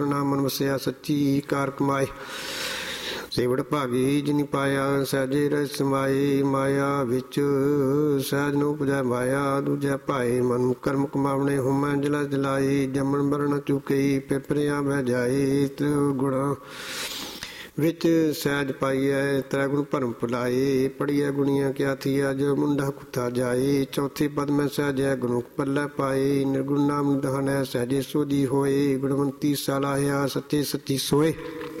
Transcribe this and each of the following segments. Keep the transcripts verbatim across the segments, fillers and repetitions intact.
ਮਨ ਵਸਿਆ ਸੱਚੀ ਕਾਰ ਕਮਾਏ। ਸੇਵੜ ਭਾਗੀ ਜਿਨੀ ਪਾਇਆ ਸਹਿਜੇ ਰਸ ਸਮਾਏ। ਮਾਇਆ ਵਿੱਚ ਸਹਿਜ ਨੂੰ ਉਪਜੈ ਮਾਇਆ ਦੂਜੈ ਭਾਏ। ਮਨ ਕਰਮ ਕਮਾਵਣੇ ਹੋਮੈ ਜਲਾ ਜਲਾਈ। ਜੰਮਣ ਮਰਨ ਚੁਕਈ ਪਿਪਰਿਆ ਬਹਿ ਜਾਏ। ਗੁਣਾ ਵਿੱਚ ਸਹਿਜ ਪਾਈਐ ਤ੍ਰੈ ਗੁਣ ਭਰਮ ਭੁਲਾਏ। ਪੜੀਐ ਗੁਣੀਆਂ ਕਿਆ ਥੀਆ ਜੋ ਮੁੰਡਾ ਕੁੱਤਾ ਜਾਏ। ਚੌਥੀ ਪਦ ਮੈਂ ਸਹਿਜੈ ਗੁਣੁ ਪੱਲੇ ਪਾਏ। ਨਿਰਗੁਣ ਨਾਮ ਨਿਧਾਨੈ ਸਹਿਜੇ ਸੋਧੀ ਹੋਏ। ਗੁਣਵੰਤੀ ਸਲਾਹਿਆ ਸੱਚੇ ਸੱਚੀ ਸੋਏ।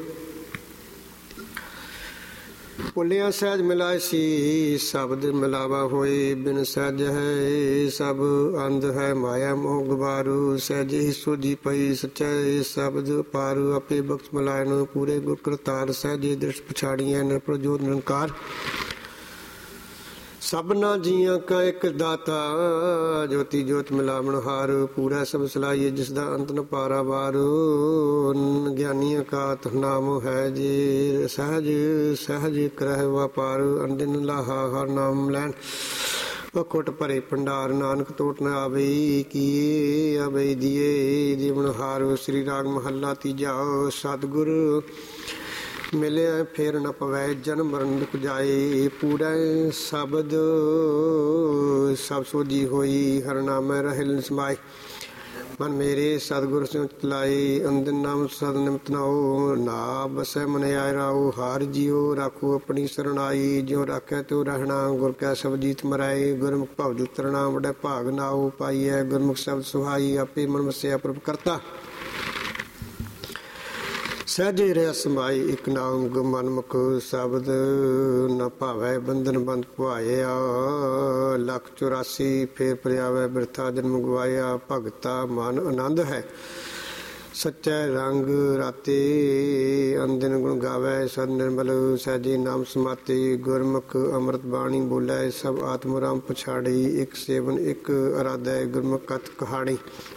ਭੁੱਲਿਆ ਸਹਿਜ ਮਿਲਾਏ ਸੀ ਸ਼ਬਦ ਮਿਲਾਵਾ ਹੋਏ। ਬਿਨ ਸਹਿਜ ਹੈ ਸਭ ਅੰਧ ਹੈ ਮਾਇਆ ਮੋਹ ਗਵਾਰੂ। ਸਹਿਜੇ ਹੀ ਸੋਝੀ ਪਈ ਸੱਚੇ ਸ਼ਬਦ ਪਾਰੂ। ਆਪੇ ਬਖਸ਼ ਮਲਾਇਨ ਪੂਰੇ ਗੁਰ ਕਰਤਾਰ। ਸਹਿਜੇ ਦ੍ਰਿਸ਼ ਪਛਾੜੀਐ ਨਿਰਭਉ ਜੋਤ ਨਿਰੰਕਾਰ। ਸਭਨਾ ਜੀਆਂ ਕਾ ਇੱਕ ਦਾਤਾ ਜੋਤੀ ਜੋਤ ਮਿਲਾਵਣ ਹਾਰ। ਪੂਰਾ ਸਭ ਸਲਾਈਏ ਜਿਸ ਦਾ ਅੰਤ ਨ ਪਾਰਾਵਾਰ। ਗਿਆਨੀਆਂ ਕਾ ਨਾਮ ਹੈ ਜੇ ਸਹਿਜ ਸਹਿਜ ਕਰਹਿ ਵਾਪਾਰ। ਅੰਡਿਨ ਲਾਹਾ ਹਰ ਨਾਮ ਲੈਣ ਅਖੁੱਟ ਭਰੇ ਭੰਡਾਰ। ਨਾਨਕ ਟੋਟ ਨ ਆਵੇ ਕੀਏ ਆਵੇ ਦੀਏ ਜੀਵਨ ਹਾਰ। ਸ੍ਰੀ ਰਾਗ ਮਹੱਲਾ ਤੀਜਾ। ਸਤਿਗੁਰ ਮਿਲਿਆ ਫੇਰ ਨ ਪਵੈ ਜਨਮ ਮਰਨ ਦੁਖ ਜਾਏ। ਪੂਰਾ ਸ਼ਬਦ ਸਭ ਸੋਝੀ ਹੋਈ ਹਰ ਨਾਮੈ ਰਹਿ ਸਮਾਏ। ਮਨ ਮੇਰੇ ਸਤਿਗੁਰ ਸਿਉ ਚਲਾਏ ਅੰਦਰ ਨਾਮ ਸਦ ਨਿਮਤ ਨਾਉ। ਨਾ ਬਸੈ ਮਨ ਆਇ ਰਾਉ ਹਾਰ ਜੀਉ ਰਾਖੋ ਆਪਣੀ ਸਰਣਾਈ। ਜਿਉ ਰਾਖੈ ਤਿਉ ਰਹਿਣਾ ਗੁਰ ਕੈ ਸ਼ਬਦੀਤ ਮਰਾਏ। ਗੁਰਮੁਖ ਭਵ ਤਰਣਾ ਵੱਡਾ ਭਾਗ ਨਾਉ ਪਾਈਐ। ਗੁਰਮੁਖ ਸ਼ਬਦ ਸੁਹਾਈ ਆਪੇ ਮਨ ਵਸਿਆ ਪ੍ਰਭ ਕਰਤਾ। ਸਹਿਜੇ ਰਹਿ ਸਮਾਈ ਇੱਕ ਨਾਮ ਮਨਮੁਖ ਸ਼ਬਦ ਨ ਭਾਵੈ ਬੰਧਨ ਬੰਦ ਪੁਆਇਆ। ਲੱਖ ਚੁਰਾਸੀ ਫੇਰ ਪਰਿਆਵੈ ਬਿਰਥਾ ਜਨਮ ਗਵਾਇਆ। ਭਗਤਾ ਮਨ ਆਨੰਦ ਹੈ ਸੱਚੈ ਰੰਗ ਰਾਤੇ। ਅੰਦਿਨ ਗੁਣ ਗਾਵੈ ਸਦ ਨਿਰਮਲ ਸਹਿਜੇ ਨਾਮ ਸਮਾਤੇ। ਗੁਰਮੁਖ ਅੰਮ੍ਰਿਤ ਬਾਣੀ ਬੋਲੇ ਸਭ ਆਤਮ ਰਾਮ ਪਛਾੜੀ। ਇੱਕ ਸੇਵਨ ਇੱਕ ਅਰਾਧੈ ਗੁਰਮੁਖ ਕਥ ਕਹਾਣੀ।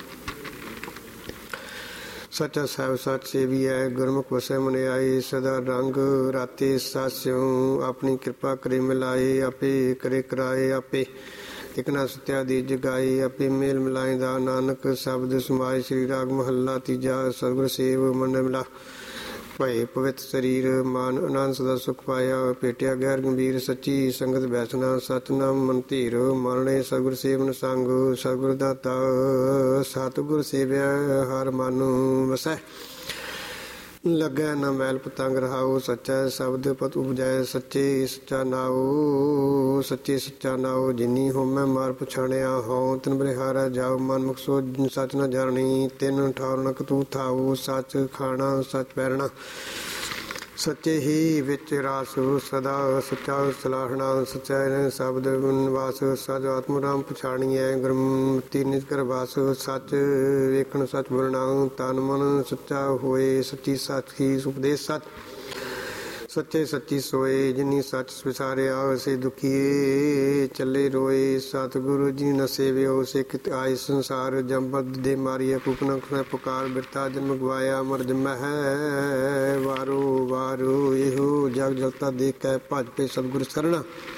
ਸੱਚਾ ਸਾਹਿਬ ਸੱਚ ਸੇਵੀਐ ਗੁਰਮੁਖ ਵਸੈ ਮਨ ਆਏ। ਸਦਾ ਰੰਗ ਰਾਤੇ ਸਾਸਿਉ ਆਪਣੀ ਕਿਰਪਾ ਕਰੇ ਮਿਲਾਏ। ਆਪੇ ਕਰੇ ਕਰਾਏ ਆਪੇ ਇਕ ਨਾ ਸਤਿਆ ਦੀ ਜਗਾਏ। ਆਪੇ ਮੇਲ ਮਿਲਾਏ ਦਾ ਨਾਨਕ ਸ਼ਬਦ ਸਮਾਏ। ਸ੍ਰੀ ਰਾਗ ਮਹੱਲਾ ਤੀਜਾ। ਸਤਿਗੁਰ ਸੇਵ ਮਨ ਮਿਲਾ ਭਏ ਪਵਿੱਤ ਸਰੀਰ। ਮਨ ਆਨੰਦ ਸਦਾ ਸੁਖ ਪਾਇਆ। ਭੇਟਿਆ ਗੈਰ ਗੰਭੀਰ ਸੱਚੀ ਸੰਗਤ ਬੈਸਣਾ। ਸਤਿਨਾਮ ਮਨ ਧੀਰ ਮਰਣੇ ਸਤਿਗੁਰ ਸੇਵਨ ਸੰਗ। ਸਤਿਗੁਰ ਦਾਤਾ ਸਤਿਗੁਰ ਸੇਵਿਆ ਹਰ ਮਨ ਵਸੈ। ਲੱਗੈ ਨਾ ਮੈਲ ਪਤੰਗ ਰਹਾਉ। ਸੱਚਾ ਸ਼ਬਦ ਪਤ ਉਪਜੈ ਸੱਚੇ ਸੱਚਾ ਨਾਉ। ਸੱਚੇ ਸੱਚਾ ਨਾਉ ਜਿਨੀ ਹੋਮੈ ਮਾਰ ਪਛਾਣਿਆ ਹਉ। ਤਿਨ ਬਲਿਹਾਰੈ ਜਾਉ ਮਨ ਮੁਖ ਸੋ ਸੱਚ ਨ ਜਾਣੀ। ਤਿਨ ਠਾਰ ਨ ਕਤੂ ਥਾਉ ਸੱਚ ਖਾਣਾ ਸੱਚ ਪਹਿਰਣਾ। ਸੱਚੇ ਹੀ ਵਿੱਚ ਰਾਸ ਸਦਾ ਸੱਚਾ ਸਲਾਹਣਾ। ਸੱਚੈ ਸ਼ਬਦ ਨਿਵਾਸ ਸਚ ਆਤਮ ਰਾਮ ਪਛਾਣੀਐ। ਗੁਰਮਤਿ ਨਿਜ ਕਰ ਵਾਸ ਸੱਚ ਵੇਖਣ ਸੱਚ ਬੋਲਣਾ। ਤਨ ਮਨ ਸੱਚਾ ਹੋਏ ਸੱਚੀ ਸੱਚ ਹੀ ਉਪਦੇਸ਼ ਸੱਚ। ਸੱਚੇ ਸੱਚੀ ਸੋਏ ਜਿਨੀ ਸੱਚ ਵਿਸਾਰਿਆ। ਸੇ ਦੁਖੀਏ ਚੱਲੇ ਰੋਏ। ਸਤਿਗੁਰੂ ਜੀ ਨ ਸੇਵਿਓ ਸੇ ਕਿਤ ਆਏ ਸੰਸਾਰ। ਜੰਬਦ ਦੇ ਮਾਰੀਏ ਕੁਪਨ ਪੁਕਾਰ। ਬਿਰਥਾ ਜਨਮ ਗਵਾਇਆ ਮਰ ਜਮੈ ਹੈ ਵਾਰੋ ਵਾਰੋ। ਇਹੋ ਜਗ ਜਗਤਾ ਦੇਖੈ ਭਜ ਪੇ ਸਤਿਗੁਰ ਸਰਣਾ।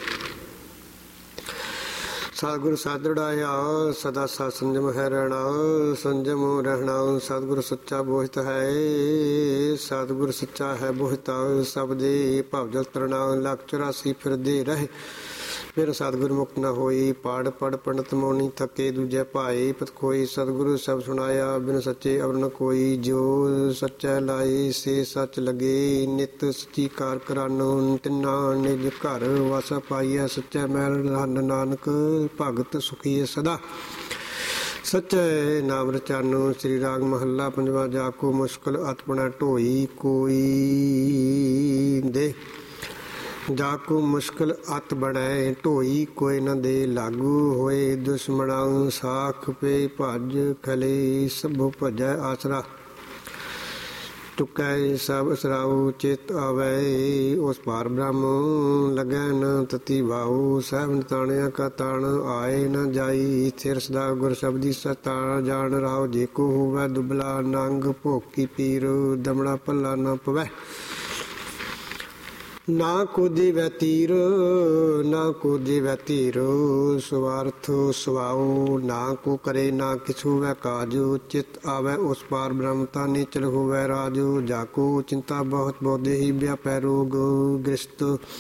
ਸਤਿਗੁਰ ਸਾਧੜਾਇਆ ਸਦਾ ਸਤ ਸੰਜਮ ਹੈ ਰਹਿਣਾ। ਸੰਜਮ ਰਹਿਣਾ ਸਤਿਗੁਰ ਸੱਚਾ ਬੋਹਿਤ ਹੈ। ਸਤਿਗੁਰ ਸੱਚਾ ਹੈ ਬੋਹਿਤਾ ਸਭ ਦੇ ਭਵ ਜਲ ਤਰਣਾ। ਲੱਖ ਚੁਰਾਸੀ ਫਿਰਦੇ ਰਹੇ ਫਿਰ ਸਤਿਗੁਰ ਮੁਕਤ ਨ ਹੋਈ। ਪੜ ਪੜ ਪੰਡਤ ਮੋਨੀ ਥਕੇ ਦੂਜੇ ਭਾਏ। ਪਤ ਖੋਈ ਸਤਿਗੁਰੂ ਸਭ ਸੁਣਾਇਆ। ਬਿਨ ਸੱਚੇ ਅਵਰ ਨ ਕੋਈ। ਜੋ ਸੱਚਾ ਲਾਏ ਸੇ ਸੱਚ ਲਗੇ। ਨਿਤ ਸੱਚੀ ਕਾਰ ਕਰਾਨੋ ਤਿੰਨਾ ਨਿਜ ਘਰ ਵਸ ਪਾਈਐ। ਸੱਚਾ ਮੈਲ ਨਾਨਕ ਭਗਤ ਸੁਖੀਏ ਸਦਾ। ਸੱਚੇ ਨਾਮ ਰਚਾਨੋ। ਸ੍ਰੀ ਰਾਗ ਮਹੱਲਾ ਪੰਜਵਾ। ਜਾ ਕੋ ਮੁਸ਼ਕਿਲ ਅਤਪਣਾ ਢੋਈ ਕੋਈ ਦੇ। ਜਾ ਕੋ ਮੁਸ਼ਕਿਲ ਅਤ ਬਣੈ ਢੋਈ ਕੋਈ ਨ ਦੇ। ਲਾਗੂ ਹੋਏ ਦੁਸ਼ਮਣਾ ਸਾਖ ਪੇ ਭਜ ਖਲੇ। ਸਭੋ ਭਜੈ ਆਸਰਾ ਟੁਕੈ ਸਭ ਅਸਰਾਉ। ਚਿਤ ਆਵੈ ਉਸ ਪਾਰ ਬ੍ਰਹਮ ਲੱਗੈ ਨ ਤਤੀ ਵਾਉ। ਸਹਿਬ ਨਿਤਾਣਿਆ ਕਾ ਤਾਣ ਆਏ ਨ ਜਾਈ। ਥਿਰ ਸਦਾ ਗੁਰ ਸ਼ਬਦੀ ਸਤਾ ਜਾਣ ਰਾਉ। ਜੇ ਕੋ ਹੋਵੈ ਦੁਬਲਾ ਨੰਗ ਭੋਕੀ ਪੀਰ। ਦਮੜਾ ਭੱਲਾ ਨ ਪਵੈ ਨਾ ਕੋਜੀ ਵੈ ਤੀਰ ਨਾ ਕੋਜੀ ਵੈ ਤੀਰ ਸਵਾਰਥ ਸੁਭਾਉ ਨਾ ਕੋ ਕਰੇ ਨਾ ਕਿਛੂ ਵੈ ਕਾਜੂ ਚਿਤ ਆਵੈ ਉਸ ਪਾਰ ਬ੍ਰਹਮ ਤਾ ਨੀਚਲ ਹੋਵੈ ਰਾਜੂ ਜਾਕੋ ਚਿੰਤਾ ਬਹੁਤ ਬੋਧੇ ਹੀ ਵਿਆਪੈ ਰੋਗ ਗ੍ਰਸਤ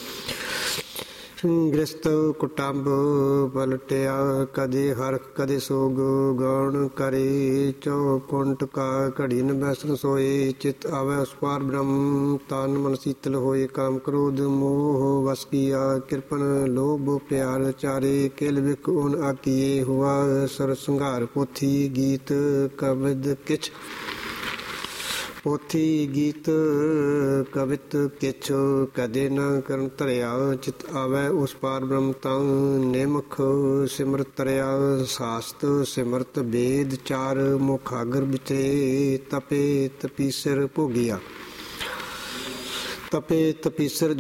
ਗ੍ਰਸਤ ਕੁਟੰਬ ਪਲਟਿਆ ਕਦੇ ਹਰਖ ਕਦੇ ਸੋਗ ਗੌਣ ਕਰੇ ਚੌਕੁੰਟ ਕਾ ਘੜੀ ਨ ਬੈਸਨ ਸੋਏ ਚਿਤ ਆਵੈ ਉਸ ਪਾਰ ਬ੍ਰਹਮ ਤਨ ਮਨ ਸੀਤਲ ਹੋਏ ਕਾਮ ਕ੍ਰੋਧ ਮੋਹ ਵਸ ਕੀਆ ਕਿਰਪਨ ਲੋਭ ਪਿਆਰ ਚਾਰੇ ਕਿਲ ਵਿਕ ਉਨ ਆਕੀਏ ਹੁਆ ਸਰ ਸੰਘਾਰ ਪੋਥੀ ਗੀਤ ਕਵਿਦ ਕਿਛ ਪੋਥੀ ਗੀਤ ਕਵਿਤ ਕਿਛ ਕਦੇ ਨ ਕਰਨ ਧਰਿਆ ਚਿਤ ਆਵੈ ਉਸ ਪਾਰ ਬ੍ਰਹਮ ਤਾਂ ਨਿਮਖ ਸਿਮਰਤ ਤਰਿਆ ਸਾਸਤ ਸਿਮਰਤ ਵੇਦ ਚਾਰ ਮੁਖਾਗਰ ਵਿਚਰੇ ਤਪੇ ਤਪੀਸਰ ਭੋਗਿਆ ਤਪੇ ਤਪੀਸਰ